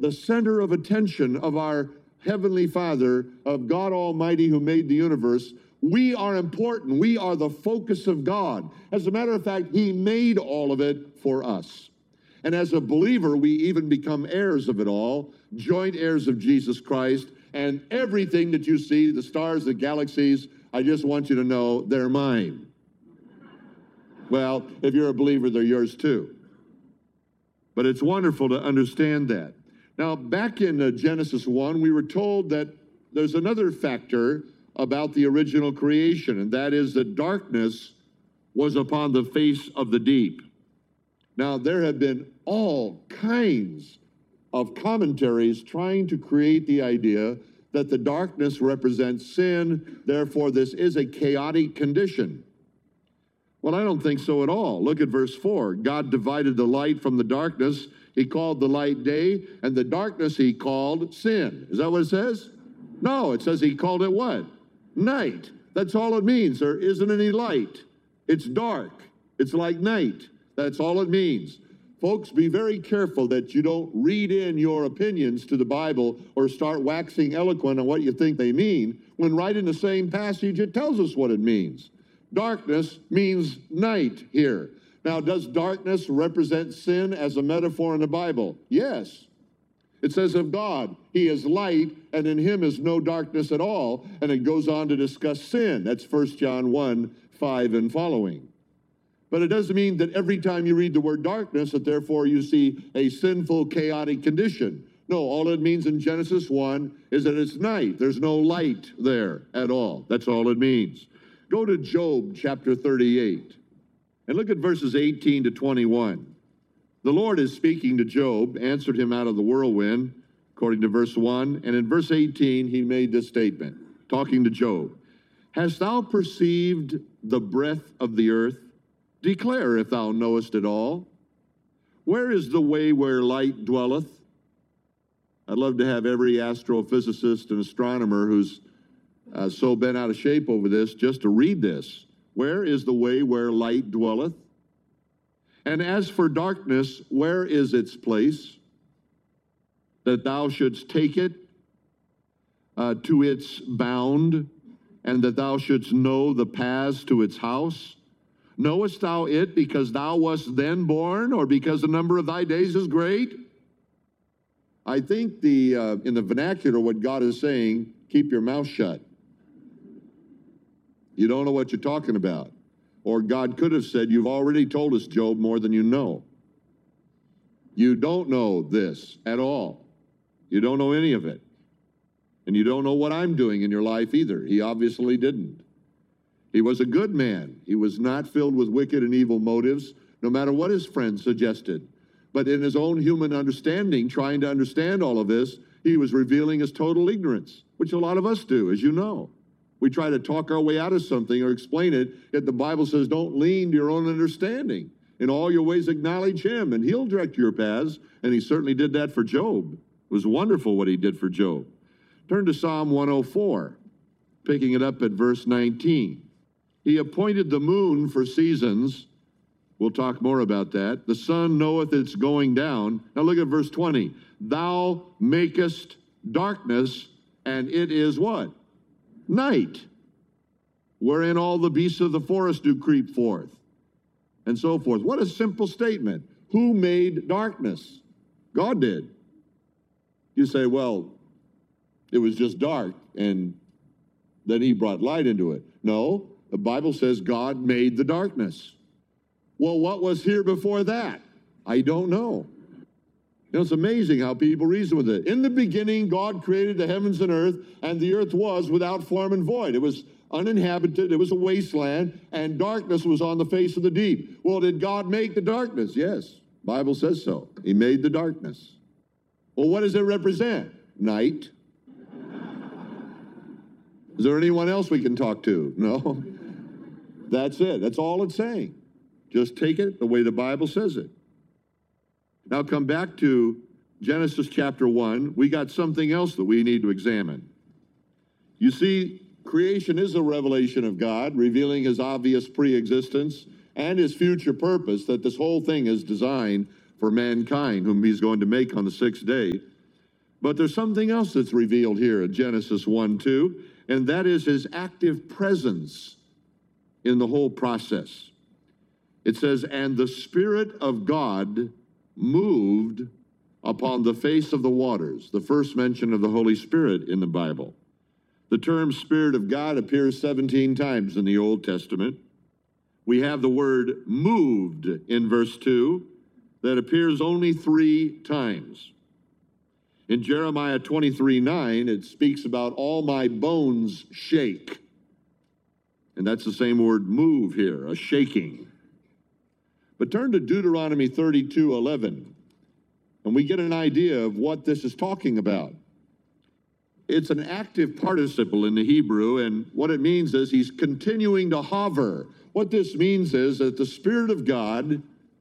the center of attention of our Heavenly Father, of God Almighty who made the universe. We are important. We are the focus of God. As a matter of fact, He made all of it for us. And as a believer, we even become heirs of it all, joint heirs of Jesus Christ. And everything that you see, the stars, the galaxies, I just want you to know they're mine. Well, if you're a believer, they're yours too. But it's wonderful to understand that. Now, back in Genesis 1, we were told that there's another factor about the original creation, and that is that darkness was upon the face of the deep. Now, there have been all kinds of commentaries trying to create the idea that the darkness represents sin, therefore this is a chaotic condition. Well, I don't think so at all. Look at verse 4. God divided the light from the darkness. He called the light day, and the darkness He called sin. Is that what it says? No, it says He called it what? Night. That's all it means. There isn't any light. It's dark. It's like night. That's all it means. Folks, be very careful that you don't read in your opinions to the Bible or start waxing eloquent on what you think they mean, when right in the same passage it tells us what it means. Darkness means night here. Now, does darkness represent sin as a metaphor in the Bible? Yes. It says of God, He is light, and in Him is no darkness at all. And it goes on to discuss sin. That's 1 John 1, 5 and following. But it doesn't mean that every time you read the word darkness, that therefore you see a sinful, chaotic condition. No, all it means in Genesis 1 is that it's night. There's no light there at all. That's all it means. Go to Job chapter 38 and look at verses 18 to 21. The Lord is speaking to Job, answered him out of the whirlwind, according to verse 1. And in verse 18, he made this statement, talking to Job. Hast thou perceived the breadth of the earth? Declare if thou knowest it all. Where is the way where light dwelleth? I'd love to have every astrophysicist and astronomer who's so bent out of shape over this just to read this. Where is the way where light dwelleth? And as for darkness, where is its place? That thou shouldst take it to its bound, and that thou shouldst know the paths to its house? Knowest thou it because thou wast then born, or because the number of thy days is great? I think in the vernacular, what God is saying, keep your mouth shut. You don't know what you're talking about. Or God could have said, you've already told us, Job, more than you know. You don't know this at all. You don't know any of it. And you don't know what I'm doing in your life either. He obviously didn't. He was a good man. He was not filled with wicked and evil motives, no matter what his friends suggested. But in his own human understanding, trying to understand all of this, he was revealing his total ignorance, which a lot of us do, as you know. We try to talk our way out of something or explain it, yet the Bible says don't lean to your own understanding. In all your ways acknowledge Him, and He'll direct your paths, and He certainly did that for Job. It was wonderful what He did for Job. Turn to Psalm 104, picking it up at verse 19. He appointed the moon for seasons. We'll talk more about that. The sun knoweth its going down. Now look at verse 20. Thou makest darkness, and it is what? Night, wherein all the beasts of the forest do creep forth, and so forth. What a simple statement. Who made darkness? God did. You say, well, it was just dark, and then He brought light into it. No, the Bible says God made the darkness. Well, what was here before that? I don't know. You know, it's amazing how people reason with it. In the beginning, God created the heavens and earth, and the earth was without form and void. It was uninhabited. It was a wasteland, and darkness was on the face of the deep. Well, did God make the darkness? Yes, the Bible says so. He made the darkness. Well, what does it represent? Night. Is there anyone else we can talk to? No. That's it. That's all it's saying. Just take it the way the Bible says it. Now come back to Genesis chapter 1. We got something else that we need to examine. You see, creation is a revelation of God, revealing His obvious pre-existence and His future purpose, that this whole thing is designed for mankind, whom He's going to make on the sixth day. But there's something else that's revealed here in Genesis 1:2, and that is his active presence in the whole process. It says, and the Spirit of God moved upon the face of the waters, the first mention of the Holy Spirit in the Bible. The term Spirit of God appears 17 times in the Old Testament. We have the word moved in verse 2 that appears only 3 times. In Jeremiah 23:9, it speaks about all my bones shake. And that's the same word move here, a shaking. But turn to Deuteronomy 32:11, and we get an idea of what this is talking about. It's an active participle in the Hebrew, and what it means is he's continuing to hover. What this means is that the Spirit of God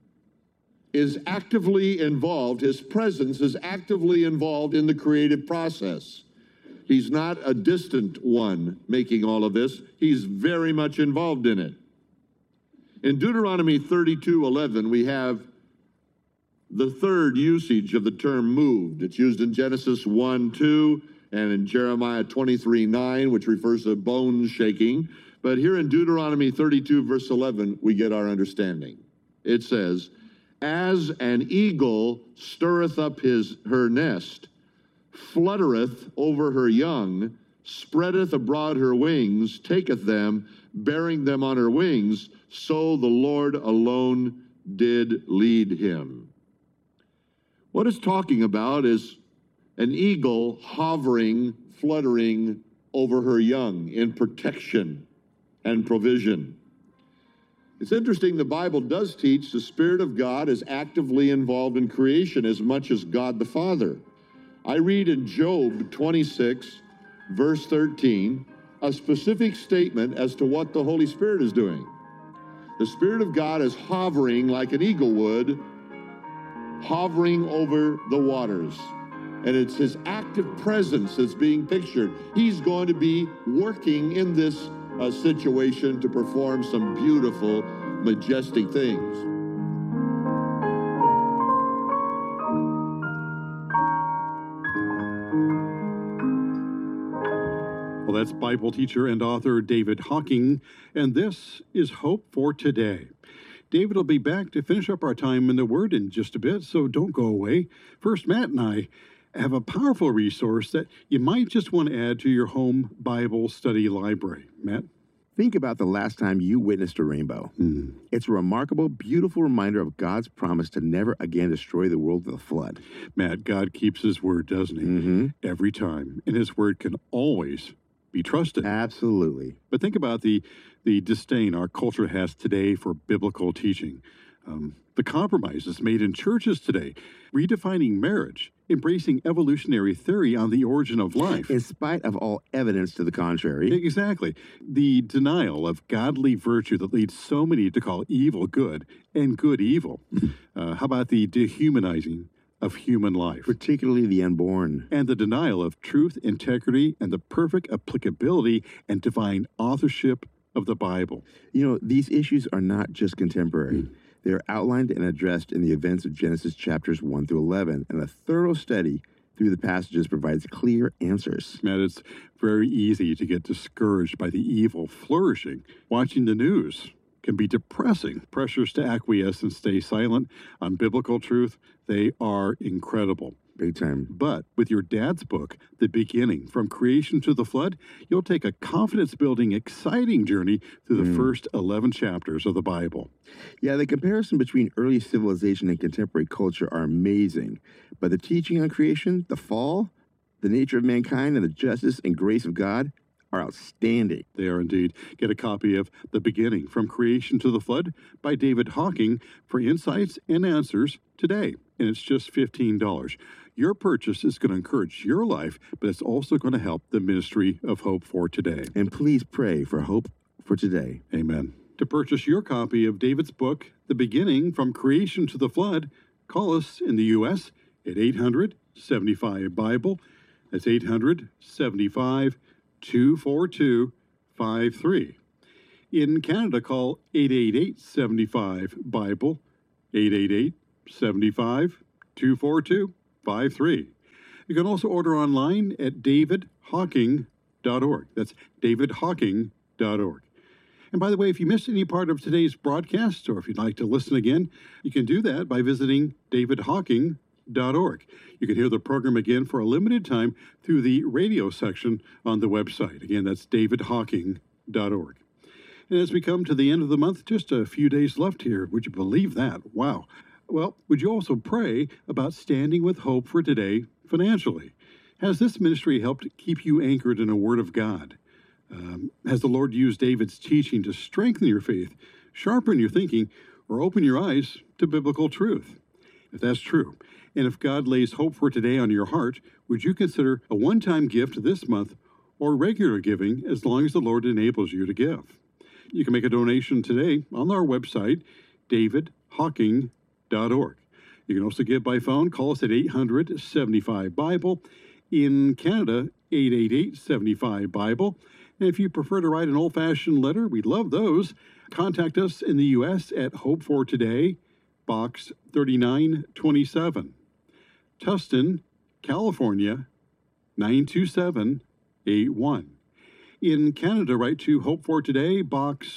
is actively involved, his presence is actively involved in the creative process. He's not a distant one making all of this. He's very much involved in it. In Deuteronomy 32:11, we have the third usage of the term moved. It's used in Genesis 1:2 and in Jeremiah 23:9, which refers to bones shaking. But here in Deuteronomy 32, verse 11, we get our understanding. It says, as an eagle stirreth up her nest, fluttereth over her young, spreadeth abroad her wings, taketh them, bearing them on her wings, so the Lord alone did lead him. What it's talking about is an eagle hovering, fluttering over her young in protection and provision. It's interesting, the Bible does teach the Spirit of God is actively involved in creation as much as God the Father. I read in Job 26, verse 13, a specific statement as to what the Holy Spirit is doing. The Spirit of God is hovering like an eagle would, hovering over the waters. And it's his active presence that's being pictured. He's going to be working in this situation to perform some beautiful, majestic things. Well, that's Bible teacher and author David Hocking, and this is Hope for Today. David will be back to finish up our time in the Word in just a bit, so don't go away. First, Matt and I have a powerful resource that you might just want to add to your home Bible study library. Matt? Think about the last time you witnessed a rainbow. It's a remarkable, beautiful reminder of God's promise to never again destroy the world with a flood. Matt, God keeps his word, doesn't he? Every time. And his word can always be trusted. Absolutely. But think about the disdain our culture has today for biblical teaching. The compromises made in churches today, redefining marriage, embracing evolutionary theory on the origin of life. In spite of all evidence to the contrary. Exactly. The denial of godly virtue that leads so many to call evil good and good evil. How about the dehumanizing of human life? Particularly the unborn. And the denial of truth, integrity, and the perfect applicability and divine authorship of the Bible. You know, these issues are not just contemporary. They are outlined and addressed in the events of Genesis chapters 1 through 11, and a thorough study through the passages provides clear answers. Matt, it's very easy to get discouraged by the evil flourishing. Watching the news can be depressing. Pressures to acquiesce and stay silent on biblical truth, they are incredible. Big time. But with your dad's book, The Beginning, From Creation to the Flood, you'll take a confidence-building, exciting journey through the first 11 chapters of the Bible. Yeah, the comparison between early civilization and contemporary culture are amazing. But the teaching on creation, the fall, the nature of mankind, and the justice and grace of God are outstanding. They are indeed. Get a copy of The Beginning, From Creation to the Flood by David Hocking for insights and answers today. And it's just $15. Your purchase is going to encourage your life, but it's also going to help the ministry of Hope for Today. And please pray for Hope for Today. Amen. To purchase your copy of David's book, The Beginning, From Creation to the Flood, call us in the U.S. at 800-75-BIBLE. That's 800-75-242-53. In Canada, call 888-75-BIBLE, 888-75-242-53. You can also order online at davidhawking.org. That's davidhawking.org. And by the way, if you missed any part of today's broadcast, or if you'd like to listen again, you can do that by visiting davidhawking.org. You can hear the program again for a limited time through the radio section on the website. Again, that's davidhawking.org. And as we come to the end of the month, just a few days left here. Would you believe that? Wow. Well, would you also pray about standing with hope for today financially? Has this ministry helped keep you anchored in a word of God? Has the Lord used David's teaching to strengthen your faith, sharpen your thinking, or open your eyes to biblical truth? If that's true, and if God lays hope for today on your heart, would you consider a one-time gift this month or regular giving as long as the Lord enables you to give? You can make a donation today on our website, davidhawking.org. You can also give by phone. Call us at 800-75-BIBLE. In Canada, 888-75-BIBLE. And if you prefer to write an old-fashioned letter, we love those. Contact us in the U.S. at Hope for Today, Box 3927, Tustin, California, 92781. In Canada, write to Hope for Today, Box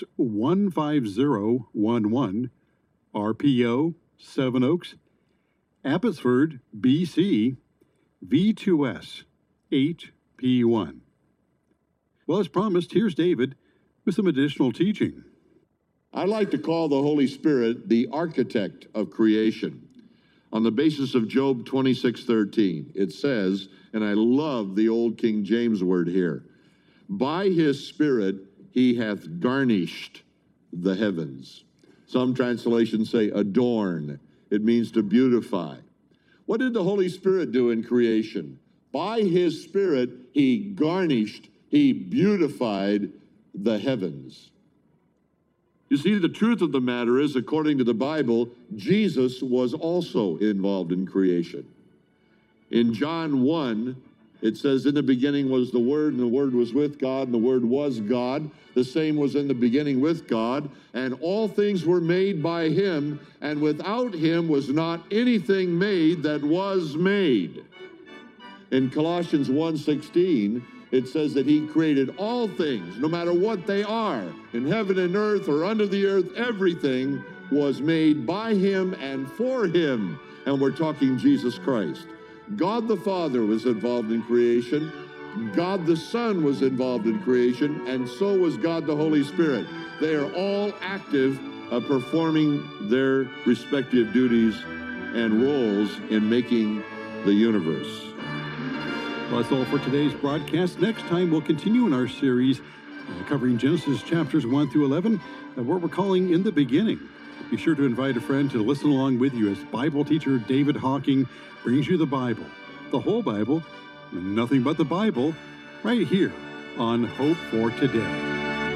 15011, RPO, Seven Oaks, Abbotsford, BC, V2S 8P1. Well, as promised, here's David with some additional teaching. I like to call the Holy Spirit the architect of creation. On the basis of Job 26:13, it says, and I love the old King James word here, by his Spirit he hath garnished the heavens. Some translations say adorn. It means to beautify. What did the Holy Spirit do in creation? By his Spirit, he garnished, he beautified the heavens. You see, the truth of the matter is, according to the Bible, Jesus was also involved in creation. In John 1, it says, in the beginning was the Word, and the Word was with God, and the Word was God. The same was in the beginning with God, and all things were made by him, and without him was not anything made that was made. In Colossians 1:16, it says that he created all things, no matter what they are, in heaven and earth or under the earth, everything was made by him and for him. And we're talking Jesus Christ. God the Father was involved in creation. God the Son was involved in creation, and so was God the Holy Spirit. They are all active, performing their respective duties and roles in making the universe. Well, that's all for today's broadcast. Next time, we'll continue in our series covering Genesis chapters 1 through 11, what we're calling In the Beginning. Be sure to invite a friend to listen along with you as Bible teacher David Hawking brings you the Bible, the whole Bible, nothing but the Bible, right here on Hope for Today.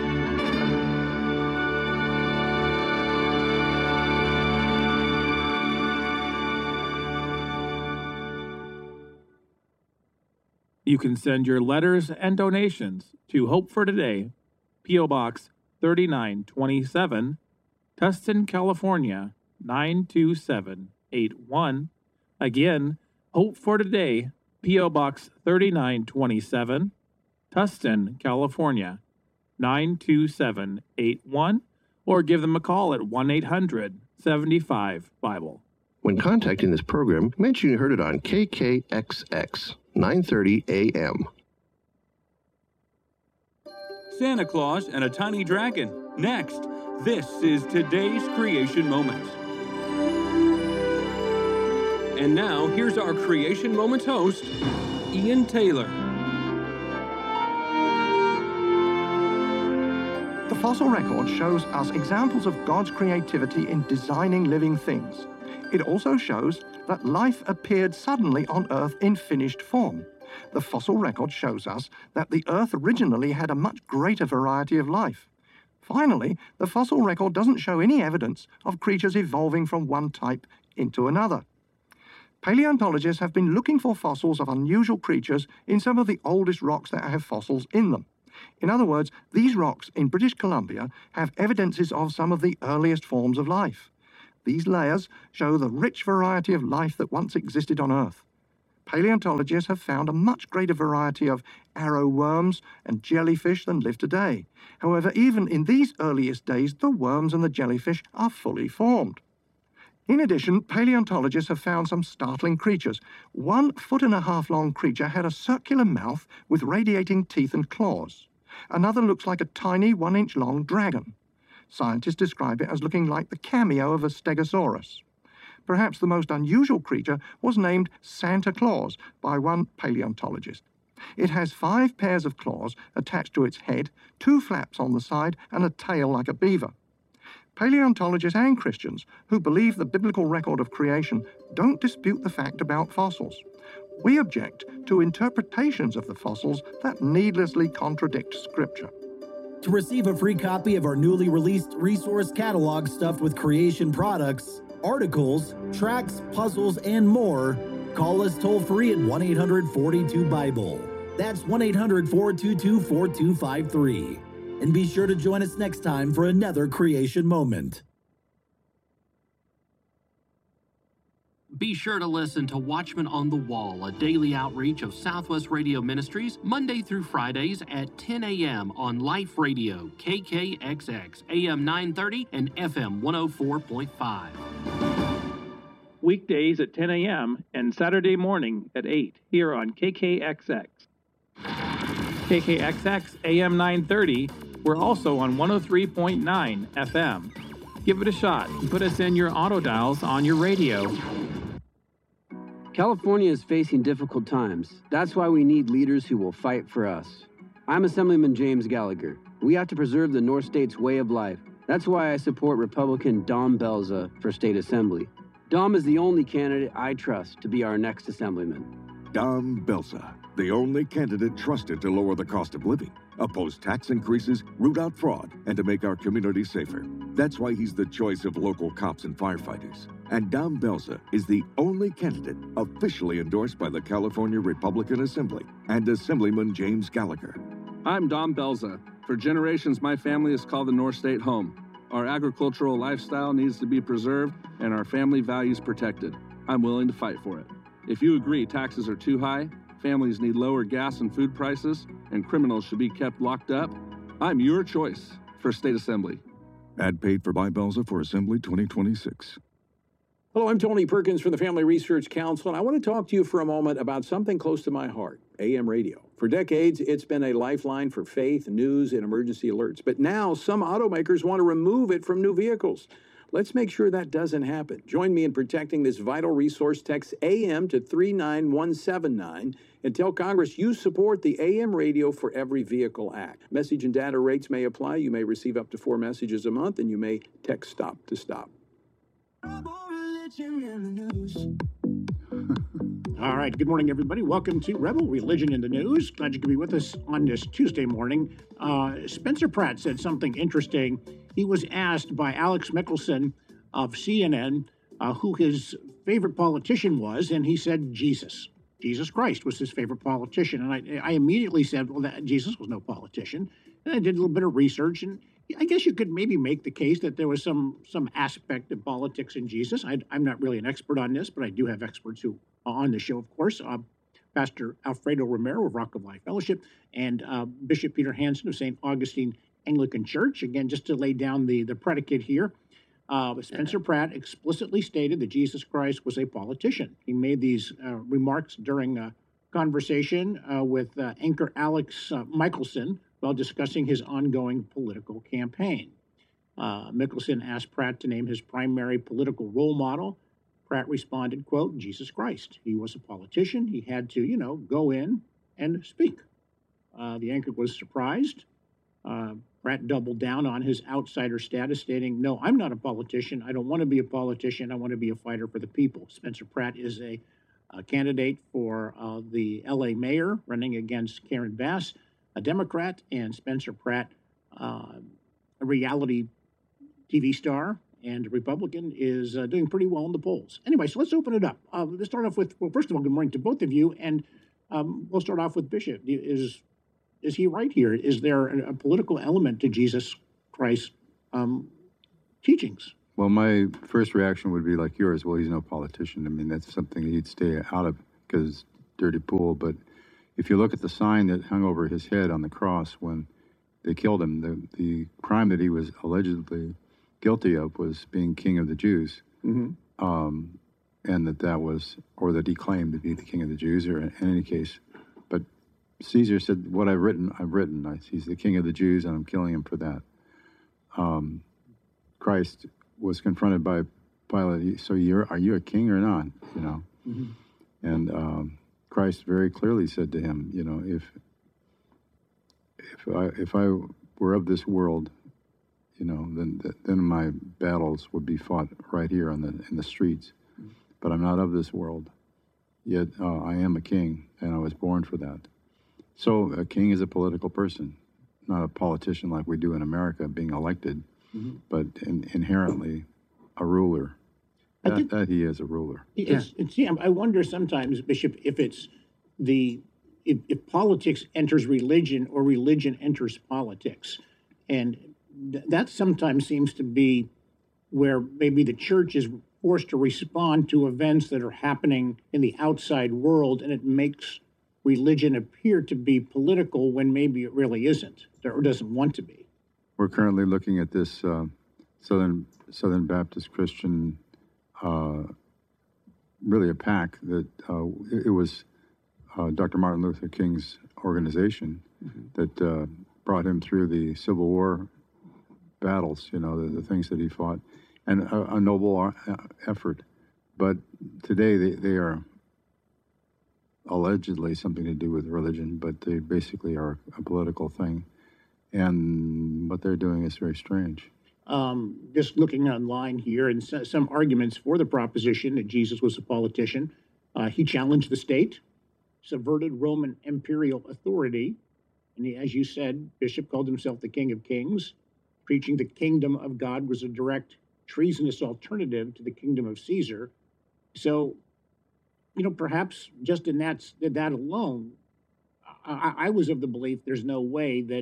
You can send your letters and donations to Hope for Today, P.O. Box 3927, Tustin, California, 92781. Again, Hope for Today, P.O. Box 3927, Tustin, California, 92781, or give them a call at 1-800-75-BIBLE. When contacting this program, mention you heard it on KKXX, 9:30 a.m. Santa Claus and a Tiny Dragon. Next, this is today's Creation Moments. And now, here's our Creation Moments host, Ian Taylor. The fossil record shows us examples of God's creativity in designing living things. It also shows that life appeared suddenly on Earth in finished form. The fossil record shows us that the Earth originally had a much greater variety of life. Finally, the fossil record doesn't show any evidence of creatures evolving from one type into another. Paleontologists have been looking for fossils of unusual creatures in some of the oldest rocks that have fossils in them. In other words, these rocks in British Columbia have evidences of some of the earliest forms of life. These layers show the rich variety of life that once existed on Earth. Paleontologists have found a much greater variety of arrow worms and jellyfish than live today. However, even in these earliest days, the worms and the jellyfish are fully formed. In addition, paleontologists have found some startling creatures. 1.5 foot long creature had a circular mouth with radiating teeth and claws. Another looks like a tiny 1-inch long dragon. Scientists describe it as looking like the cameo of a stegosaurus. Perhaps the most unusual creature was named Santa Claus by one paleontologist. It has 5 pairs of claws attached to its head, 2 flaps on the side, and a tail like a beaver. Paleontologists and Christians who believe the biblical record of creation don't dispute the fact about fossils. We object to interpretations of the fossils that needlessly contradict Scripture. To receive a free copy of our newly released resource catalog stuffed with creation products, articles, tracks, puzzles, and more, call us toll-free at 1-800-42-BIBLE. That's 1-800-422-4253. And be sure to join us next time for another creation moment. Be sure to listen to Watchmen on the Wall, a daily outreach of Southwest Radio Ministries, Monday through Fridays at 10 a.m. on Life Radio, KKXX, AM 930 and FM 104.5. Weekdays at 10 a.m. and Saturday morning at 8 here on KKXX. KKXX, AM 930. We're also on 103.9 FM. Give it a shot and put us in your auto dials on your radio. California is facing difficult times. That's why we need leaders who will fight for us. I'm Assemblyman James Gallagher. We have to preserve the North State's way of life. That's why I support Republican Dom Belza for State Assembly. Dom is the only candidate I trust to be our next Assemblyman. Dom Belza, the only candidate trusted to lower the cost of living, oppose tax increases, root out fraud, and to make our community safer. That's why he's the choice of local cops and firefighters. And Dom Belza is the only candidate officially endorsed by the California Republican Assembly and Assemblyman James Gallagher. I'm Dom Belza. For generations, my family has called the North State home. Our agricultural lifestyle needs to be preserved and our family values protected. I'm willing to fight for it. If you agree taxes are too high, families need lower gas and food prices, and criminals should be kept locked up, I'm your choice for State Assembly. Ad paid for by Belza for Assembly 2026. Hello, I'm Tony Perkins from the Family Research Council, and I want to talk to you for a moment about something close to my heart, AM radio. For decades, it's been a lifeline for faith, news, and emergency alerts. But now, some automakers want to remove it from new vehicles. Let's make sure that doesn't happen. Join me in protecting this vital resource. Text AM to 39179 and tell Congress you support the AM Radio for Every Vehicle Act. Message and data rates may apply. You may receive up to 4 messages a month, and you may text STOP to stop. All right, good morning, everybody. Welcome to Rebel Religion in the News. Glad you could be with us on this Tuesday morning. Spencer Pratt said something interesting. He was asked by Alex Mickelson of CNN who his favorite politician was, and he said Jesus. Jesus Christ was his favorite politician. And I immediately said, well, that Jesus was no politician. And I did a little bit of research, and I guess you could maybe make the case that there was some aspect of politics in Jesus. I'm not really an expert on this, but I do have experts who are on the show, of course. Pastor Alfredo Romero of Rock of Life Fellowship and Bishop Peter Hansen of St. Augustine Anglican Church. Again, just to lay down the predicate here, Spencer Pratt explicitly stated that Jesus Christ was a politician. He made these remarks during a conversation with anchor Alex Mickelson while discussing his ongoing political campaign. Mickelson asked Pratt to name his primary political role model. Pratt responded, quote, Jesus Christ. He was a politician. He had to, go in and speak. The anchor was surprised. Pratt doubled down on his outsider status, stating, no, I'm not a politician. I don't want to be a politician. I want to be a fighter for the people. Spencer Pratt is a candidate for the L.A. mayor, running against Karen Bass, a Democrat, and Spencer Pratt, a reality TV star and a Republican, is doing pretty well in the polls. Anyway, so let's open it up. Let's start off with, well, first of all, good morning to both of you, and we'll start off with Bishop. Is he right here? Is there a political element to Jesus Christ's teachings? Well, my first reaction would be like yours. Well, he's no politician. I mean, that's something he'd stay out of, because dirty pool. But if you look at the sign that hung over his head on the cross when they killed him, the crime that he was allegedly guilty of was being king of the Jews. And that was, or that he claimed to be the king of the Jews, or in any case. But Caesar said, what I've written. He's the king of the Jews, and I'm killing him for that. Christ was confronted by Pilate. So are you a king or not? You know, and Christ very clearly said to him, you know, if I were of this world, you know, then my battles would be fought right here in the streets. But I'm not of this world. Yet I am a king, and I was born for that. So a king is a political person, not a politician like we do in America, being elected, but inherently a ruler. That he is a ruler. I wonder sometimes, Bishop, if it's if politics enters religion or religion enters politics, and that sometimes seems to be where maybe the church is forced to respond to events that are happening in the outside world, and it makes religion appear to be political when maybe it really isn't, or doesn't want to be. We're currently looking at this Southern Baptist Christian, really a PAC that it was Dr. Martin Luther King's organization that brought him through the Civil War battles, you know, the things that he fought. And a noble effort. But today they are allegedly something to do with religion, but they basically are a political thing. And what they're doing is very strange. Just looking online here, and some arguments for the proposition that Jesus was a politician. He challenged the state, subverted Roman imperial authority, and he, as you said, Bishop called himself the King of Kings. Preaching the kingdom of God was a direct treasonous alternative to the kingdom of Caesar. So, you know, perhaps just in that alone, I was of the belief there's no way that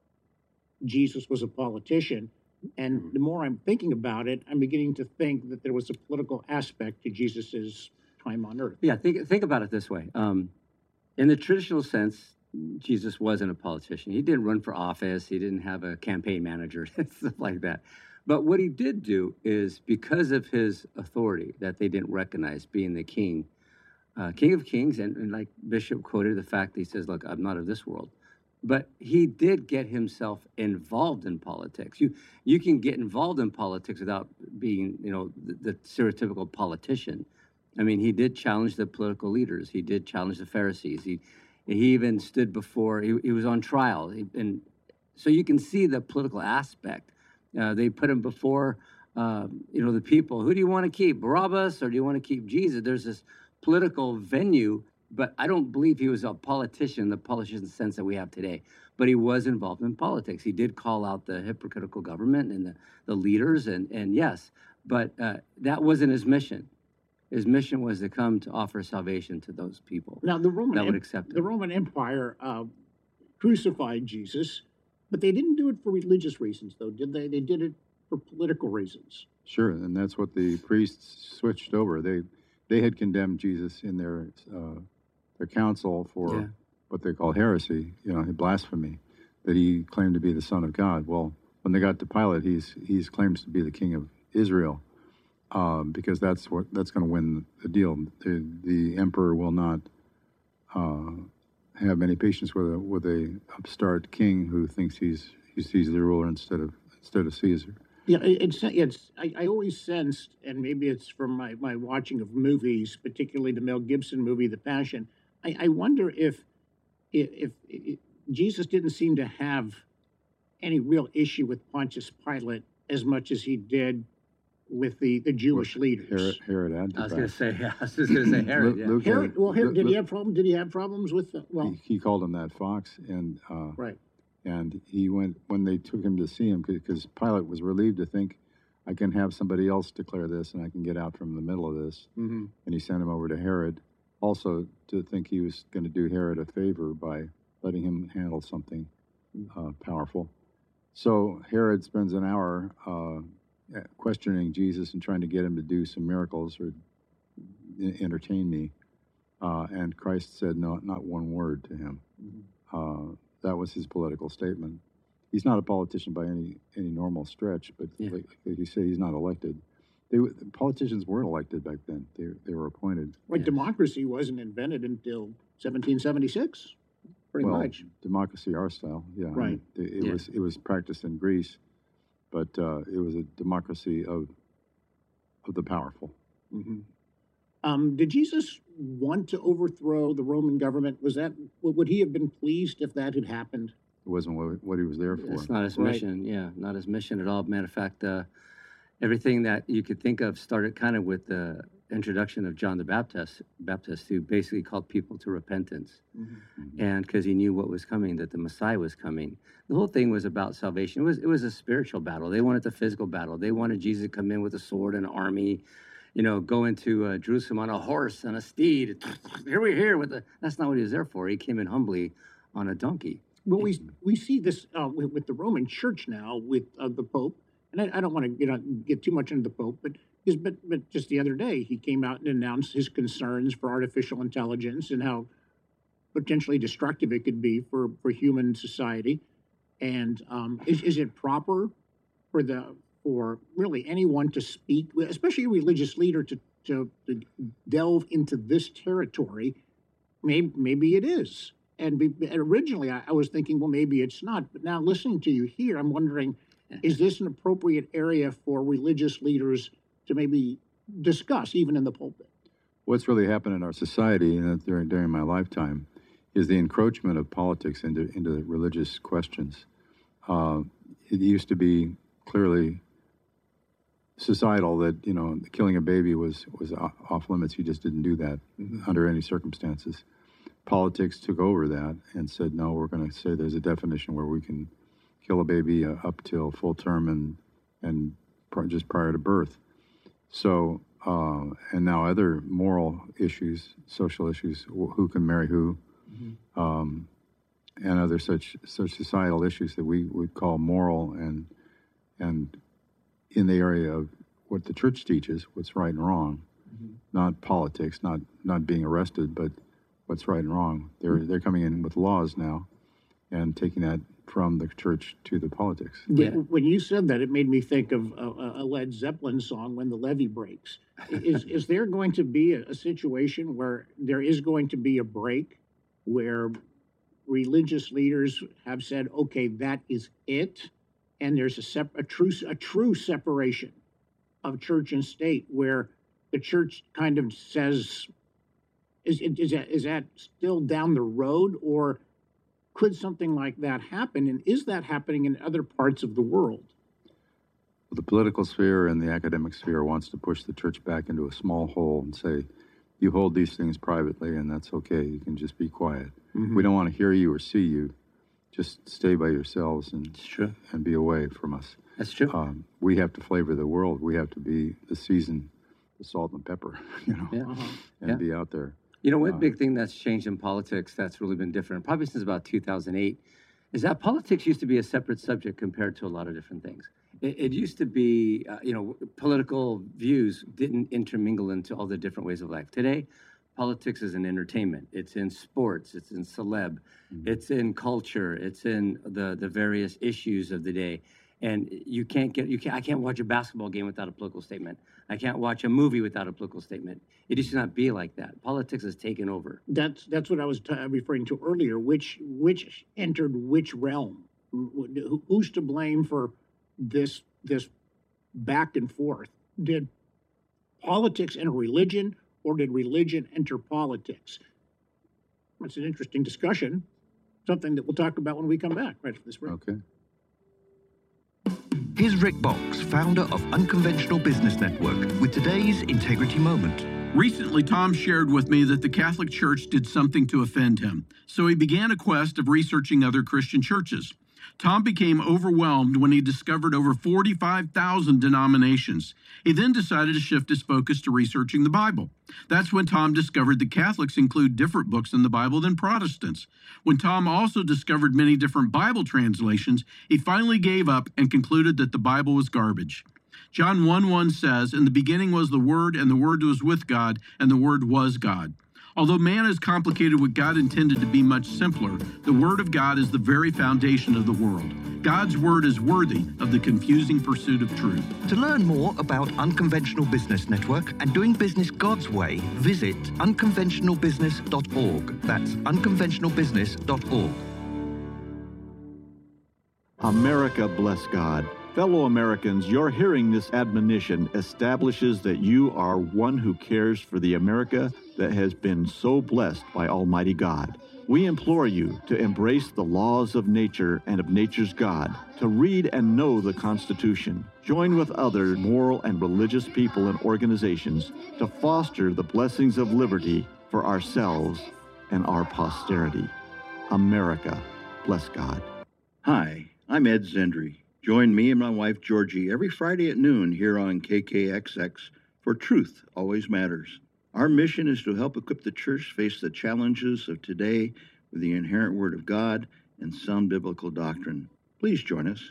Jesus was a politician. And the more I'm thinking about it, I'm beginning to think that there was a political aspect to Jesus's time on earth. Yeah, think about it this way. In the traditional sense, Jesus wasn't a politician. He didn't run for office. He didn't have a campaign manager, stuff like that. But what he did do is, because of his authority that they didn't recognize, being the king, King of Kings, and like Bishop quoted the fact that he says, look, I'm not of this world. But he did get himself involved in politics. You can get involved in politics without being, you know, the stereotypical politician. I mean, he did challenge the political leaders. He did challenge the Pharisees. He even stood before, he was on trial. And so you can see the political aspect. They put him before, you know, the people. Who do you want to keep, Barabbas, or do you want to keep Jesus? There's this political venue, but I don't believe he was a politician in the politician sense that we have today. But he was involved in politics. He did call out the hypocritical government and the leaders, and yes, but that wasn't his mission. His mission was to come to offer salvation to those people now, the Roman that would accept the Roman Empire crucified Jesus, but they didn't do it for religious reasons, though, did they? They did it for political reasons. Sure, and that's what the priests switched over. They had condemned Jesus in their council for what they call heresy, you know, blasphemy, that he claimed to be the Son of God. Well, when they got to Pilate, he's claims to be the King of Israel, because that's going to win the deal. The emperor will not have any patience with a upstart king who thinks he's the ruler instead of Caesar. Yeah, I always sensed, and maybe it's from my watching of movies, particularly the Mel Gibson movie, The Passion. I wonder if Jesus didn't seem to have any real issue with Pontius Pilate as much as he did with the Jewish leaders. Herod Antipas. I was going to say, Herod. Yeah. Herod, did he have problems? Did he have problems with? He called him that fox, and right. And he went when they took him to see him, because Pilate was relieved to think, I can have somebody else declare this, and I can get out from the middle of this. Mm-hmm. And he sent him over to Herod, also to think he was going to do Herod a favor by letting him handle something powerful. So Herod spends an hour questioning Jesus and trying to get him to do some miracles or entertain me. And Christ said not one word to him. That was his political statement. He's not a politician by any normal stretch, but like you say, he's not elected. Politicians weren't elected back then. They were appointed. Like democracy wasn't invented until 1776, pretty much. Democracy, our style, yeah. Right. I mean, it was practiced in Greece, but it was a democracy of the powerful. Did Jesus want to overthrow the Roman government? Would he have been pleased if that had happened? It wasn't what he was there for. It's not his mission. Yeah, not his mission at all. Matter of fact, everything that you could think of started kind of with the introduction of John the Baptist, who basically called people to repentance. And because he knew what was coming, that the Messiah was coming. The whole thing was about salvation. It was a spiritual battle. They wanted the physical battle. They wanted Jesus to come in with a sword and an army, go into Jerusalem on a horse and a steed. Here we're here with that's not what he was there for. He came in humbly on a donkey. Well, we see this with the Roman Church now with the Pope, and I don't want to get too much into the Pope, but just the other day he came out and announced his concerns for artificial intelligence and how potentially destructive it could be for human society. And is it proper for really anyone to speak, especially a religious leader, to delve into this territory? Maybe it is. And originally I was thinking, well, maybe it's not. But now listening to you here, I'm wondering, is this an appropriate area for religious leaders to maybe discuss, even in the pulpit? What's really happened in our society during my lifetime is the encroachment of politics into the religious questions. It used to be clearly societal that killing a baby was off limits. You just didn't do that under any circumstances. Politics took over that and said, no, we're going to say there's a definition where we can kill a baby up till full term and just prior to birth. So, and now other moral issues, social issues, who can marry who, and other such societal issues that we would call moral and in the area of what the church teaches, what's right and wrong, not politics, not being arrested, but what's right and wrong. They're coming in with laws now and taking that from the church to the politics. Yeah. When you said that, it made me think of a Led Zeppelin song, When the Levee Breaks. Is there going to be a situation where there is going to be a break where religious leaders have said, okay, that is it, and there's a true separation of church and state, where the church kind of says, is that still down the road, or could something like that happen? And is that happening in other parts of the world? The political sphere and the academic sphere wants to push the church back into a small hole and say, you hold these things privately and that's okay. You can just be quiet. We don't want to hear you or see you. Just stay by yourselves and be away from us. That's true. We have to flavor the world. We have to be the season, the salt and pepper, and be out there. One big thing that's changed in politics that's really been different, probably since about 2008, is that politics used to be a separate subject compared to a lot of different things. It used to be, political views didn't intermingle into all the different ways of life. Today, politics is in entertainment. It's in sports. It's in celeb. It's in culture. It's in the various issues of the day. And I can't watch a basketball game without a political statement. I can't watch a movie without a political statement. It used to not be like that. Politics has taken over. That's what I was referring to earlier. Which entered which realm? Who's to blame for this back and forth? Did politics enter religion, or did religion enter politics? That's an interesting discussion. Something that we'll talk about when we come back right after this break. Okay. Here's Rick Box, founder of Unconventional Business Network, with today's Integrity Moment. Recently, Tom shared with me that the Catholic Church did something to offend him, so he began a quest of researching other Christian churches. Tom became overwhelmed when he discovered over 45,000 denominations. He then decided to shift his focus to researching the Bible. That's when Tom discovered that Catholics include different books in the Bible than Protestants. When Tom also discovered many different Bible translations, he finally gave up and concluded that the Bible was garbage. John 1:1 says, "In the beginning was the Word, and the Word was with God, and the Word was God." Although man has complicated what God intended to be much simpler, the Word of God is the very foundation of the world. God's Word is worthy of the confusing pursuit of truth. To learn more about Unconventional Business Network and doing business God's way, visit unconventionalbusiness.org. That's unconventionalbusiness.org. America, bless God. Fellow Americans, your hearing this admonition establishes that you are one who cares for the America that has been so blessed by Almighty God. We implore you to embrace the laws of nature and of nature's God, to read and know the Constitution, join with other moral and religious people and organizations to foster the blessings of liberty for ourselves and our posterity. America, bless God. Hi, I'm Ed Zendry. Join me and my wife Georgie every Friday at noon here on KKXX for Truth Always Matters. Our mission is to help equip the church face the challenges of today with the inherent Word of God and sound biblical doctrine. Please join us.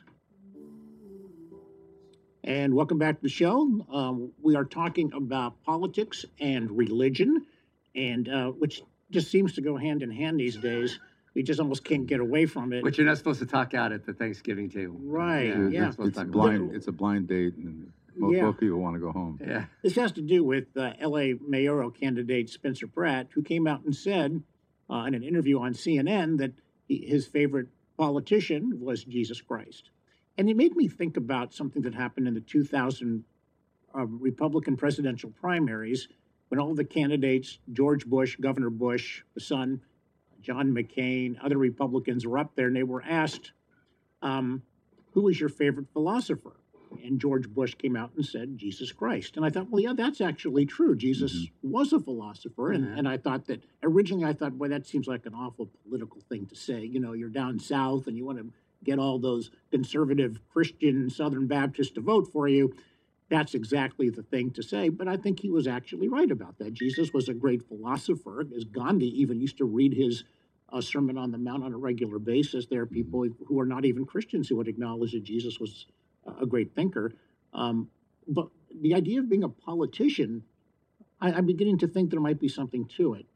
And welcome back to the show. We are talking about politics and religion, and which just seems to go hand in hand these days. We just almost can't get away from it. But you're not supposed to talk out at the Thanksgiving table. Right, yeah. It's a blind date, and most people want to go home. Yeah. This has to do with L.A. mayoral candidate Spencer Pratt, who came out and said in an interview on CNN that his favorite politician was Jesus Christ. And it made me think about something that happened in the 2000 Republican presidential primaries when all the candidates, George Bush, Governor Bush, the son, John McCain, other Republicans were up there, and they were asked, who is your favorite philosopher? And George Bush came out and said, Jesus Christ. And I thought, well, yeah, that's actually true. Jesus was a philosopher. And I thought that, originally I thought, boy, that seems like an awful political thing to say. You know, you're down south and you want to get all those conservative Christian Southern Baptists to vote for you. That's exactly the thing to say. But I think he was actually right about that. Jesus was a great philosopher. As Gandhi even used to read his Sermon on the Mount on a regular basis. There are people who are not even Christians who would acknowledge that Jesus was a great thinker. But the idea of being a politician, I'm beginning to think there might be something to it.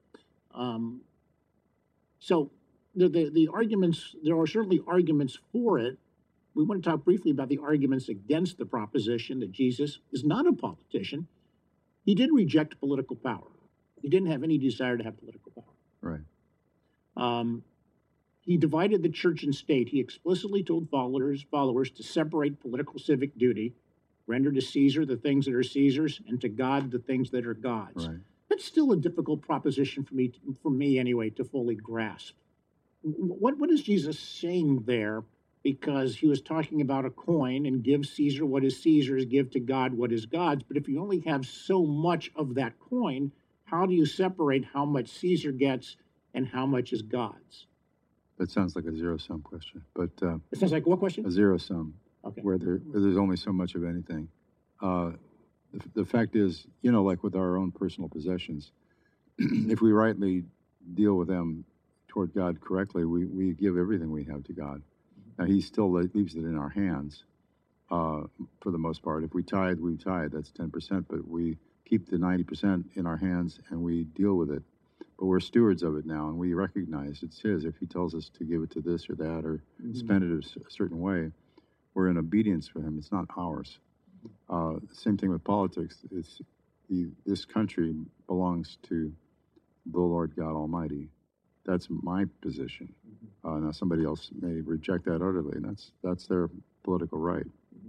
So the arguments, there are certainly arguments for it. We want to talk briefly about the arguments against the proposition that Jesus is not a politician. He did reject political power. He didn't have any desire to have political power. Right. He divided the church and state. He explicitly told followers to separate political civic duty, render to Caesar the things that are Caesar's, and to God the things that are God's. Right. That's still a difficult proposition for me anyway, to fully grasp. What is Jesus saying there? Because he was talking about a coin and give Caesar what is Caesar's, give to God what is God's. But if you only have so much of that coin, how do you separate how much Caesar gets and how much is God's? That sounds like a zero-sum question. But it sounds like what question? A zero-sum, okay. where there's only so much of anything. The fact is, you know, like with our own personal possessions, if we rightly deal with them toward God correctly, we give everything we have to God. Now, he still leaves it in our hands for the most part. If we tithe, we tithe. That's 10%. But we keep the 90% in our hands and we deal with it. But we're stewards of it now, and we recognize it's his. If he tells us to give it to this or that or spend it a certain way, we're in obedience for him. It's not ours. Same thing with politics. This country belongs to the Lord God Almighty. That's my position. Now somebody else may reject that utterly, and that's their political right.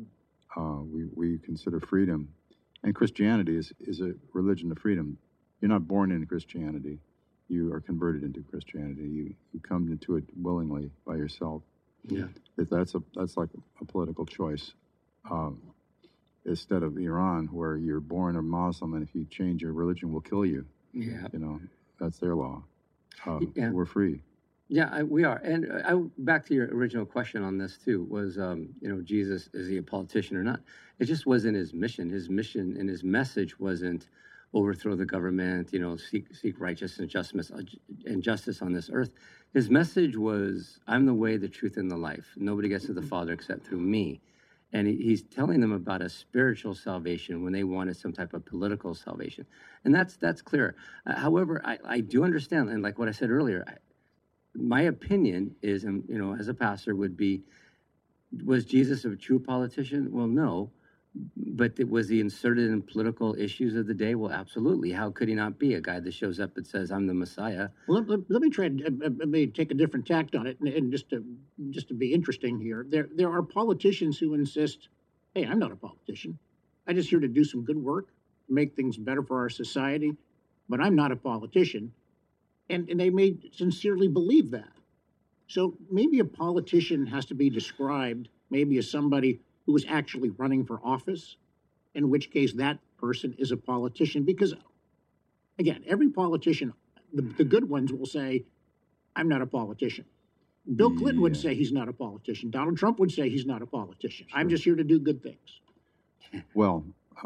We consider freedom, and Christianity is a religion of freedom. You're not born into Christianity. You are converted into Christianity. You come into it willingly by yourself. Yeah. That's like a political choice. Instead of Iran, where you're born a Muslim, and if you change your religion, we'll kill you. Yeah. You know, that's their law. Yeah. We're free. Yeah, we are. And back to your original question on this too was, Jesus, is he a politician or not? It just wasn't his mission. His mission and his message wasn't overthrow the government, seek righteousness and justice on this earth. His message was, I'm the way, the truth, and the life. Nobody gets to the Father except through me. And he's telling them about a spiritual salvation when they wanted some type of political salvation. And that's clear. However, I do understand, and like what I said earlier, my opinion is, and as a pastor would be, was Jesus a true politician? Well, no. But was he inserted in political issues of the day? Well, absolutely. How could he not be a guy that shows up and says, "I'm the Messiah"? Well, let me try and take a different tact on it, and just to be interesting here, there are politicians who insist, "Hey, I'm not a politician. I'm just here to do some good work, make things better for our society, but I'm not a politician," and they may sincerely believe that. So maybe a politician has to be described maybe as somebody who is actually running for office, in which case that person is a politician. Because, again, every politician, the good ones will say, "I'm not a politician." Bill Clinton would say he's not a politician. Donald Trump would say he's not a politician. Sure. I'm just here to do good things. Well,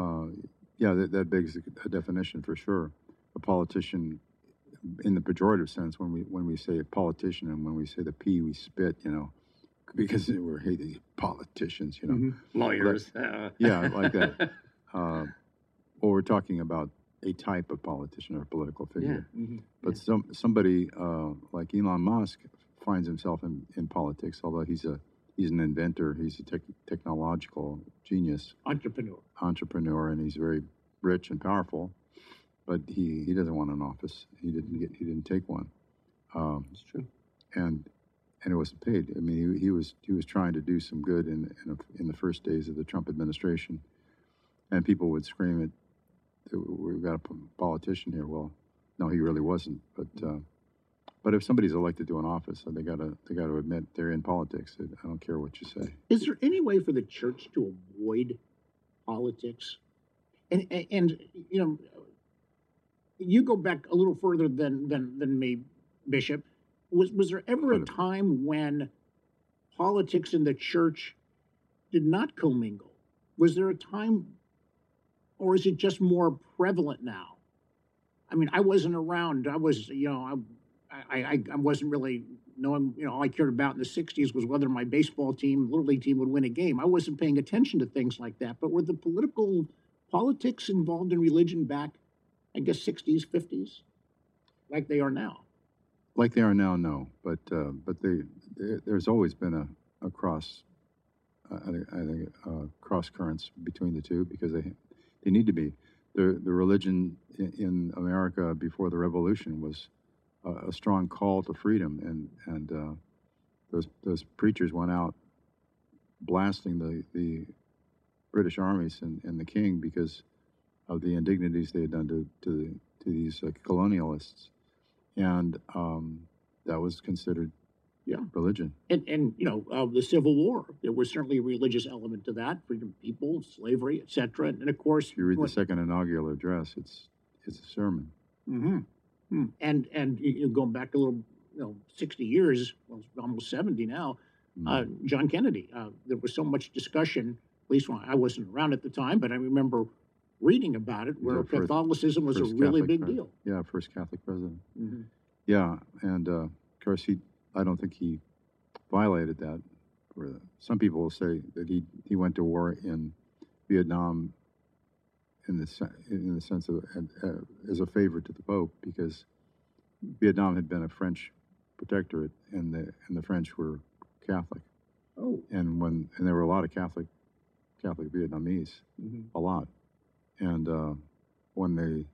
that begs a definition for sure. A politician, in the pejorative sense, when we say a politician and when we say the P, we spit, because we're hating politicians, Lawyers. Yeah, like that. Well, we're talking about a type of politician or political figure. Yeah. Mm-hmm. But somebody like Elon Musk finds himself in politics, although he's an inventor, he's a technological genius. Entrepreneur, and he's very rich and powerful, but he doesn't want an office. He didn't take one. It's true. And it wasn't paid. I mean, he was trying to do some good in the first days of the Trump administration, and people would scream at, "We've got a politician here." Well, no, he really wasn't. But if somebody's elected to an office, they got to admit they're in politics. I don't care what you say. Is there any way for the church to avoid politics? And you go back a little further than me, Bishop. Was there ever a time when politics in the church did not commingle? Was there a time, or is it just more prevalent now? I mean, I wasn't around. I was, I wasn't really knowing, all I cared about in the 60s was whether my baseball team, Little League team would win a game. I wasn't paying attention to things like that. But were the politics involved in religion back, I guess, 60s, 50s, like they are now? Like they are now, no. But there's always been a cross, I think, cross currents between the two, because they need to be. The religion in America before the Revolution was a strong call to freedom, and those preachers went out blasting the British armies and the king because of the indignities they had done to these colonialists. And that was considered religion. And the Civil War, there was certainly a religious element to that, freedom of people, slavery, etc. And of course, if you read the second inaugural address, it's a sermon. Mm-hmm. And you go back a little, 60 years, well, almost 70 now. John Kennedy. There was so much discussion. At least when I wasn't around at the time, but I remember reading about it, where Catholicism was a really big deal. Yeah, first Catholic president. Mm-hmm. Yeah, and of course I don't think he violated that. Some people will say that he went to war in Vietnam in the sense of as a favor to the Pope, because Vietnam had been a French protectorate, and the French were Catholic. Oh, and there were a lot of Catholic Vietnamese, a lot. And when the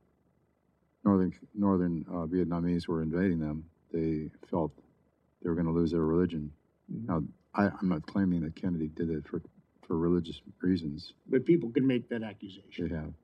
northern Vietnamese were invading them, they felt they were going to lose their religion. Now, I'm not claiming that Kennedy did it for religious reasons. But people can make that accusation. They have,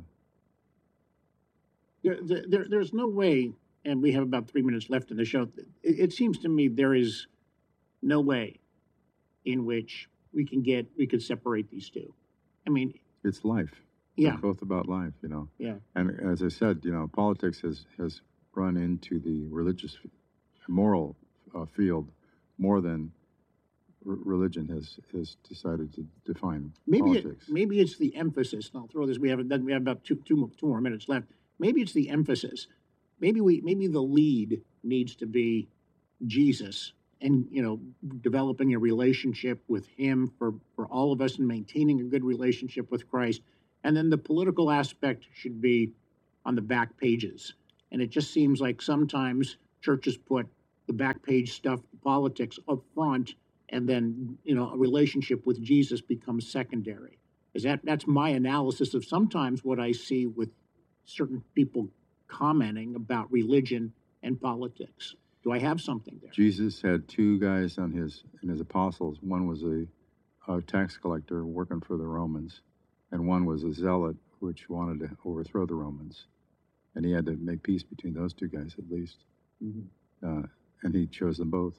yeah. There's no way, and we have about 3 minutes left in the show. It seems to me there is no way in which we could separate these two. I mean, it's life. Yeah. They're both about life, Yeah. And as I said, politics has run into the religious, moral field more than religion has decided to define politics. Maybe it's the emphasis. And I'll throw this. We have about two more minutes left. Maybe it's the emphasis. Maybe the lead needs to be Jesus, and, developing a relationship with him for all of us and maintaining a good relationship with Christ. And then the political aspect should be on the back pages. And it just seems like sometimes churches put the back page stuff, politics up front, and then, a relationship with Jesus becomes secondary. That's my analysis of sometimes what I see with certain people commenting about religion and politics. Do I have something there? Jesus had two guys in his apostles. One was a tax collector working for the Romans, and one was a zealot which wanted to overthrow the Romans. And he had to make peace between those two guys at least. Mm-hmm. And he chose them both.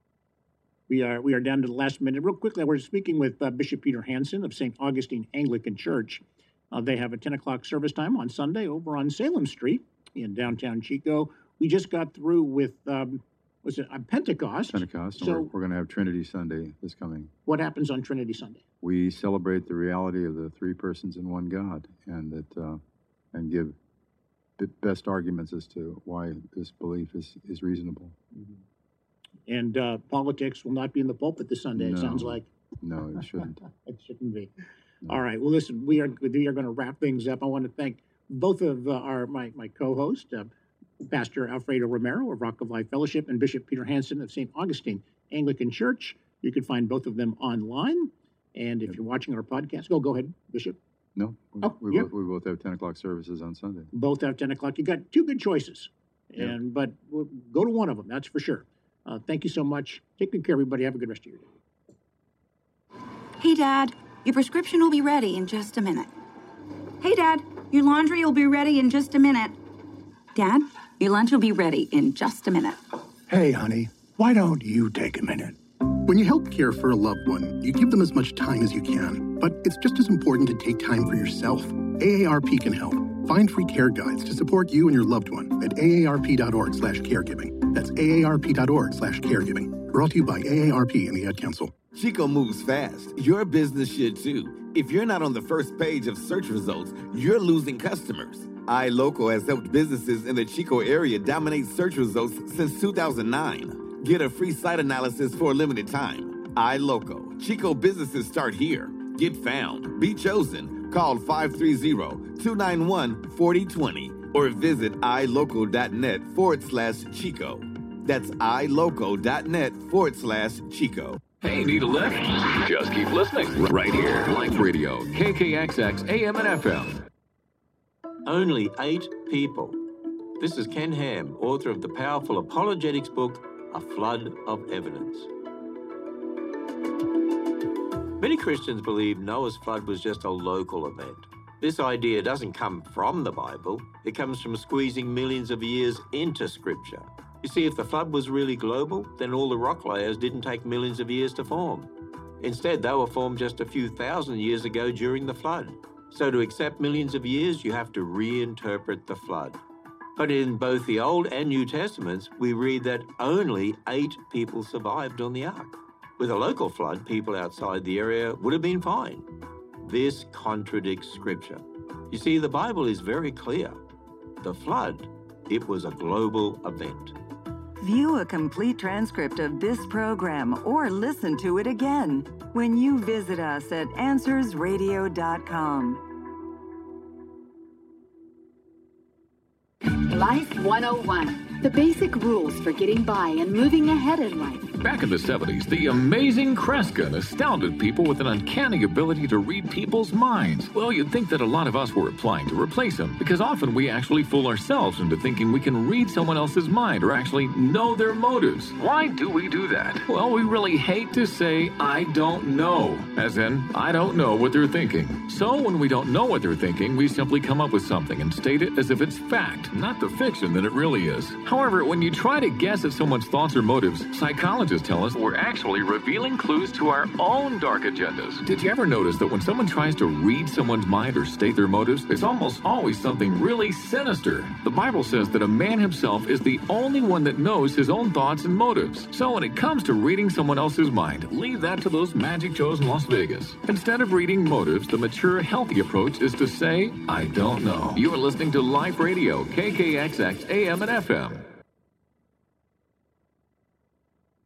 We are down to the last minute. Real quickly, we're speaking with Bishop Peter Hansen of St. Augustine Anglican Church. They have a 10 o'clock service time on Sunday over on Salem Street in downtown Chico. We just got through with, Pentecost? Pentecost. So we're going to have Trinity Sunday this coming. What happens on Trinity Sunday? We celebrate the reality of the three persons in one God, and and give the best arguments as to why this belief is reasonable. Mm-hmm. And politics will not be in the pulpit this Sunday, it sounds like. No, it shouldn't. It shouldn't be. No. All right. Well, listen, we are going to wrap things up. I want to thank both of my co-hosts, Pastor Alfredo Romero of Rock of Life Fellowship and Bishop Peter Hansen of St. Augustine Anglican Church. You can find both of them online. And if you're watching our podcast, go ahead, Bishop. No, we both have 10 o'clock services on Sunday. Both have 10 o'clock. You got two good choices, but we'll go to one of them, that's for sure. Thank you so much. Take good care, everybody. Have a good rest of your day. Hey, Dad, your prescription will be ready in just a minute. Hey, Dad, your laundry will be ready in just a minute. Dad, your lunch will be ready in just a minute. Hey, honey, why don't you take a minute? When you help care for a loved one, you give them as much time as you can, but it's just as important to take time for yourself. AARP can help. Find free care guides to support you and your loved one at aarp.org/caregiving. That's aarp.org/caregiving. Brought to you by AARP and the Ad Council. Chico moves fast. Your business should too. If you're not on the first page of search results, you're losing customers. iLocal has helped businesses in the Chico area dominate search results since 2009. Get a free site analysis for a limited time. iLocal. Chico businesses start here. Get found. Be chosen. Call 530-291-4020 or visit ilocal.net/Chico. That's ilocal.net/Chico. Hey, need a lift? Just keep listening. Right here. Life Radio, KKXX, AM and FM. Only 8 people. This is Ken Ham, author of the powerful apologetics book, A Flood of Evidence. Many Christians believe Noah's flood was just a local event. This idea doesn't come from the Bible. It comes from squeezing millions of years into Scripture. You see, if the flood was really global, then all the rock layers didn't take millions of years to form. Instead, they were formed just a few thousand years ago during the flood. So to accept millions of years, you have to reinterpret the flood. But in both the Old and New Testaments, we read that only 8 people survived on the ark. With a local flood, people outside the area would have been fine. This contradicts Scripture. You see, the Bible is very clear. The flood, it was a global event. View a complete transcript of this program or listen to it again when you visit us at AnswersRadio.com. Life 101. The basic rules for getting by and moving ahead in life. Back in the 70s, the amazing Kreskin astounded people with an uncanny ability to read people's minds. Well, you'd think that a lot of us were applying to replace him, because often we actually fool ourselves into thinking we can read someone else's mind or actually know their motives. Why do we do that? Well, we really hate to say, I don't know, as in, I don't know what they're thinking. So when we don't know what they're thinking, we simply come up with something and state it as if it's fact, not the fiction that it really is. However, when you try to guess at someone's thoughts or motives, psychologists tell us we're actually revealing clues to our own dark agendas. Did you ever notice that when someone tries to read someone's mind or state their motives, it's almost always something really sinister? The Bible says that a man himself is the only one that knows his own thoughts and motives. So when it comes to reading someone else's mind, leave that to those magic shows in Las Vegas. Instead of reading motives, the mature, healthy approach is to say, I don't know. You are listening to Life Radio, KKXX, AM and FM.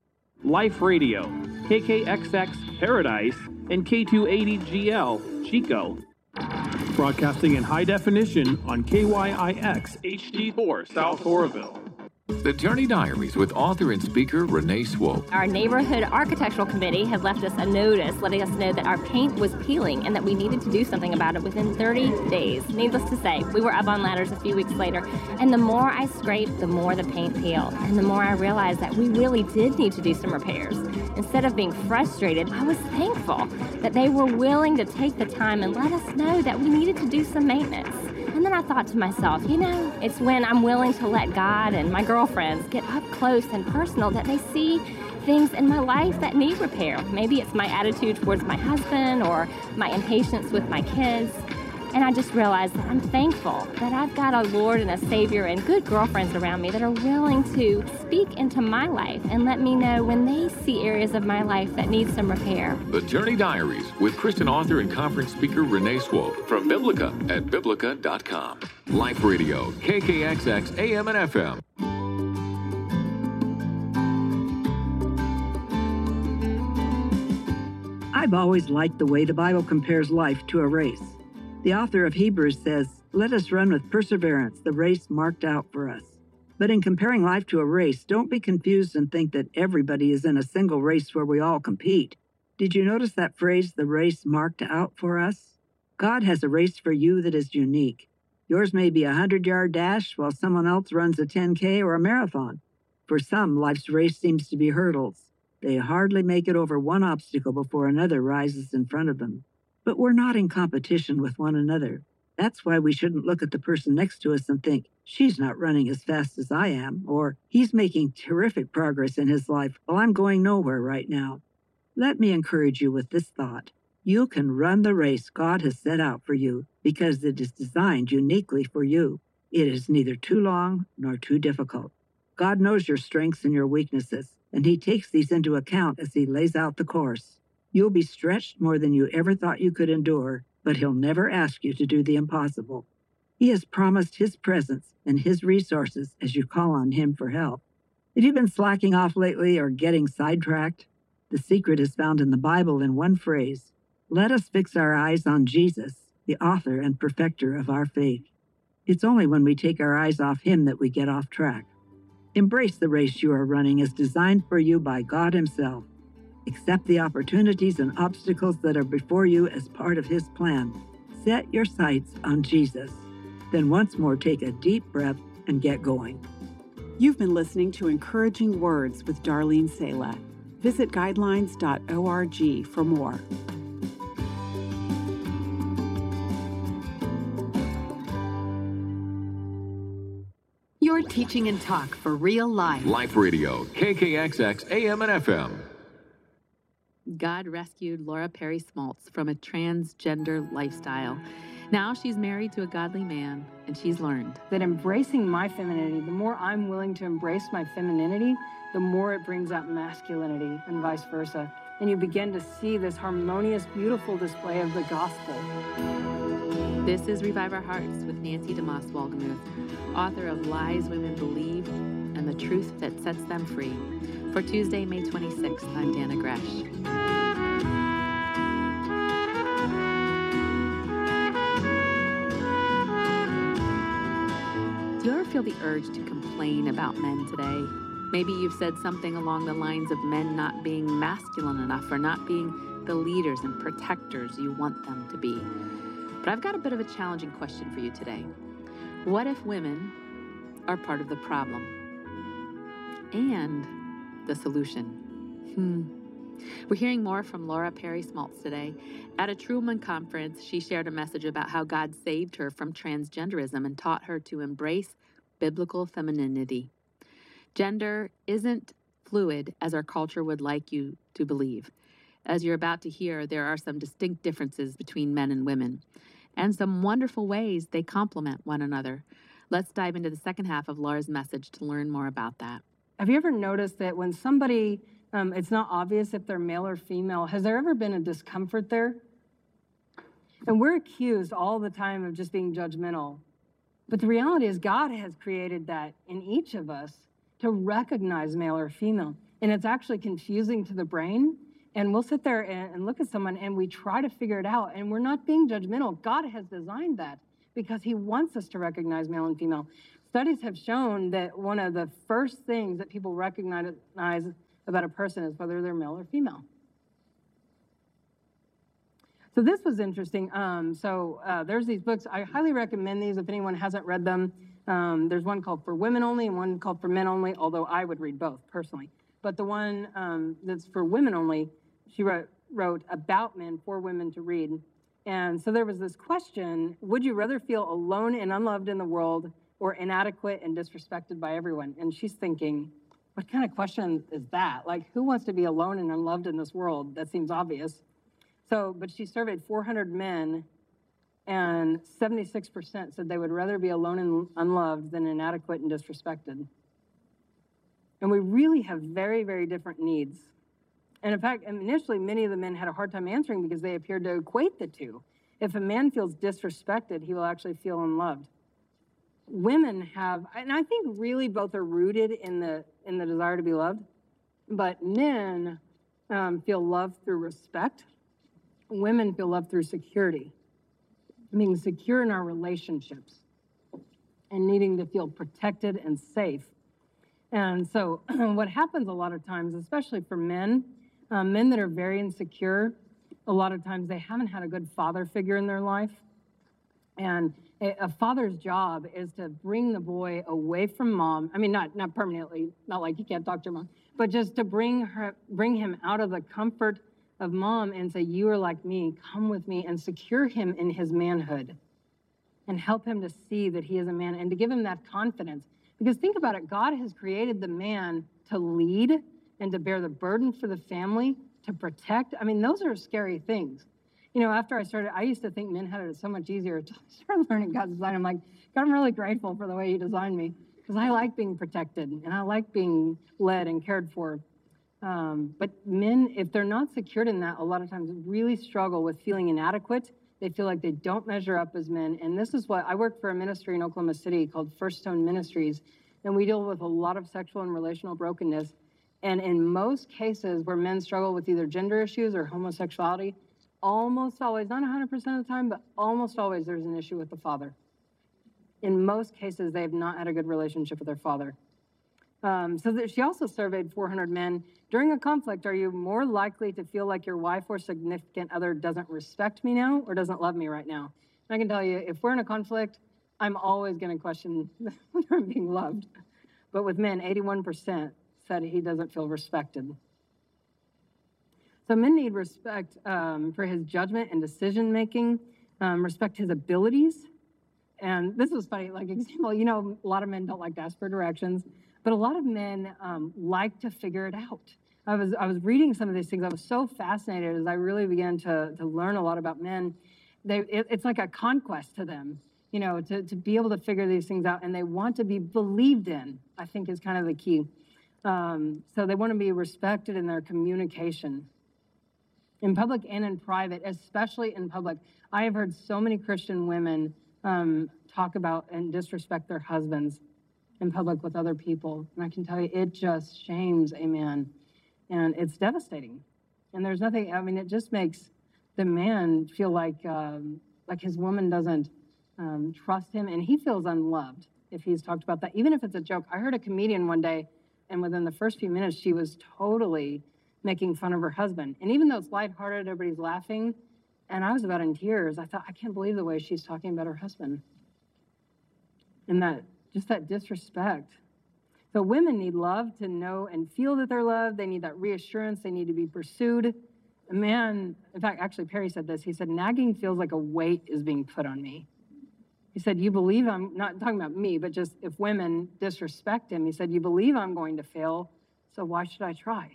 Life Radio, KKXX Paradise, and K280GL Chico. Broadcasting in high definition on KYIX HD4 South Oroville. The Journey Diaries with author and speaker Renee Swope. Our neighborhood architectural committee had left us a notice letting us know that our paint was peeling and that we needed to do something about it within 30 days. Needless to say, we were up on ladders a few weeks later, and the more I scraped, the more the paint peeled, and the more I realized that we really did need to do some repairs. Instead of being frustrated, I was thankful that they were willing to take the time and let us know that we needed to do some maintenance. And then I thought to myself, it's when I'm willing to let God and my girlfriends get up close and personal that they see things in my life that need repair. Maybe it's my attitude towards my husband or my impatience with my kids. And I just realized that I'm thankful that I've got a Lord and a Savior and good girlfriends around me that are willing to speak into my life and let me know when they see areas of my life that need some repair. The Journey Diaries with Christian author and conference speaker Renee Swope from Biblica at Biblica.com. Life Radio, KKXX AM and FM. I've always liked the way the Bible compares life to a race. The author of Hebrews says, "Let us run with perseverance the race marked out for us." But in comparing life to a race, don't be confused and think that everybody is in a single race where we all compete. Did you notice that phrase, the race marked out for us? God has a race for you that is unique. Yours may be a 100-yard dash while someone else runs a 10K or a marathon. For some, life's race seems to be hurdles. They hardly make it over one obstacle before another rises in front of them. But we're not in competition with one another. That's why we shouldn't look at the person next to us and think, she's not running as fast as I am, or he's making terrific progress in his life while I'm going nowhere right now. Let me encourage you with this thought. You can run the race God has set out for you because it is designed uniquely for you. It is neither too long nor too difficult. God knows your strengths and your weaknesses, and he takes these into account as he lays out the course. You'll be stretched more than you ever thought you could endure, but he'll never ask you to do the impossible. He has promised his presence and his resources as you call on him for help. Have you been slacking off lately or getting sidetracked? The secret is found in the Bible in one phrase. Let us fix our eyes on Jesus, the author and perfecter of our faith. It's only when we take our eyes off him that we get off track. Embrace the race you are running as designed for you by God himself. Accept the opportunities and obstacles that are before you as part of his plan. Set your sights on Jesus. Then once more take a deep breath and get going. You've been listening to Encouraging Words with Darlene Sala. Visit guidelines.org for more. You're teaching and talk for real life. Life Radio, KKXX AM and FM. God rescued Laura Perry Smoltz from a transgender lifestyle. Now she's married to a godly man, and she's learned that embracing my femininity, the more I'm willing to embrace my femininity, the more it brings out masculinity and vice versa. And you begin to see this harmonious, beautiful display of the gospel. This is Revive Our Hearts with Nancy DeMoss Wolgemuth, author of Lies Women Believe and the Truth That Sets Them Free. For Tuesday, May 26th, I'm Dana Gresh. Do you ever feel the urge to complain about men today? Maybe you've said something along the lines of men not being masculine enough or not being the leaders and protectors you want them to be. But I've got a bit of a challenging question for you today. What if women are part of the problem and the solution? We're hearing more from Laura Perry Smoltz today. At a Truman conference, she shared a message about how God saved her from transgenderism and taught her to embrace biblical femininity. Gender isn't fluid as our culture would like you to believe. As you're about to hear, there are some distinct differences between men and women, and some wonderful ways they complement one another. Let's dive into the second half of Laura's message to learn more about that. Have you ever noticed that when somebody, it's not obvious if they're male or female, has there ever been a discomfort there? And we're accused all the time of just being judgmental. But the reality is God has created that in each of us to recognize male or female. And it's actually confusing to the brain. And we'll sit there and look at someone and we try to figure it out. And we're not being judgmental. God has designed that because he wants us to recognize male and female. Studies have shown that one of the first things that people recognize about a person is whether they're male or female. So this was interesting. There's these books. I highly recommend these if anyone hasn't read them. There's one called For Women Only and one called For Men Only, although I would read both personally. But the one that's for women only, she wrote about men for women to read. And so there was this question, would you rather feel alone and unloved in the world or inadequate and disrespected by everyone? And she's thinking, what kind of question is that? Like, who wants to be alone and unloved in this world? That seems obvious. But she surveyed 400 men, and 76% said they would rather be alone and unloved than inadequate and disrespected. And we really have very, very different needs. And in fact, initially, many of the men had a hard time answering because they appeared to equate the two. If a man feels disrespected, he will actually feel unloved. Women have, and I think really both are rooted in the desire to be loved, but men feel love through respect. Women feel love through security, being secure in our relationships and needing to feel protected and safe. And so what happens a lot of times, especially for men that are very insecure, a lot of times they haven't had a good father figure in their life. And a father's job is to bring the boy away from mom. I mean, not permanently, not like you can't talk to your mom, but just to bring him out of the comfort of mom and say, you are like me, come with me, and secure him in his manhood and help him to see that he is a man and to give him that confidence. Because think about it, God has created the man to lead and to bear the burden for the family, to protect. I mean, those are scary things. You know, after I used to think men had it so much easier until I started learning God's design. I'm like, God, I'm really grateful for the way you designed me because I like being protected and I like being led and cared for. But men, if they're not secured in that, a lot of times really struggle with feeling inadequate. They feel like they don't measure up as men. And this is what I work for a ministry in Oklahoma City called First Stone Ministries. And we deal with a lot of sexual and relational brokenness. And in most cases where men struggle with either gender issues or homosexuality, almost always, not 100% of the time, but almost always there's an issue with the father. In most cases, they have not had a good relationship with their father. She also surveyed 400 men. During a conflict, are you more likely to feel like your wife or significant other doesn't respect me now or doesn't love me right now? And I can tell you, if we're in a conflict, I'm always going to question whether I'm being loved. But with men, 81% said he doesn't feel respected. So men need respect for his judgment and decision-making, respect his abilities. And this was funny, like example, you know, a lot of men don't like to ask for directions, but a lot of men like to figure it out. I was reading some of these things. I was so fascinated as I really began to learn a lot about men. It's like a conquest to them, you know, to be able to figure these things out, and they want to be believed in, I think is kind of the key. So they want to be respected in their communication. In public and in private, especially in public. I have heard so many Christian women talk about and disrespect their husbands in public with other people. And I can tell you, it just shames a man. And it's devastating. And there's nothing, I mean, it just makes the man feel like his woman doesn't trust him, and he feels unloved if he's talked about that, even if it's a joke. I heard a comedian one day, and within the first few minutes, she was totally making fun of her husband. And even though it's lighthearted, everybody's laughing, and I was about in tears. I thought, I can't believe the way she's talking about her husband. And just that disrespect. So women need love to know and feel that they're loved. They need that reassurance. They need to be pursued. A man, in fact, actually Perry said this. He said, nagging feels like a weight is being put on me. He said, you believe I'm, not talking about me, but just if women disrespect him, he said, you believe I'm going to fail, so why should I try?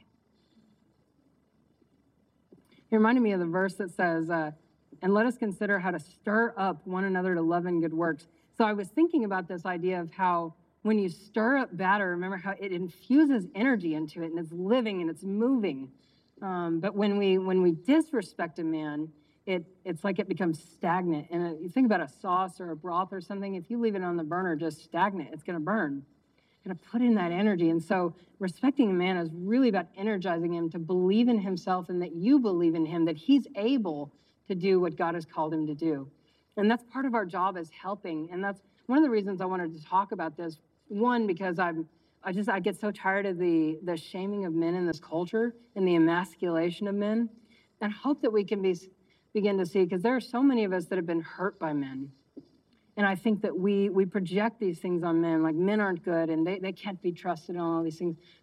He reminded me of the verse that says, and let us consider how to stir up one another to love and good works. So I was thinking about this idea of how when you stir up batter, remember how it infuses energy into it, and it's living and it's moving. But when we disrespect a man, it's like it becomes stagnant. And you think about a sauce or a broth or something, if you leave it on the burner just stagnant, it's going to burn. kind of put in that energy. And so respecting a man is really about energizing him to believe in himself and that you believe in him, that he's able to do what God has called him to do. And that's part of our job as helping. And that's one of the reasons I wanted to talk about this. One, because I get so tired of the shaming of men in this culture and the emasculation of men. And hope that we can begin to see, because there are so many of us that have been hurt by men. And I think that we project these things on men, like men aren't good and they can't be trusted and all these things.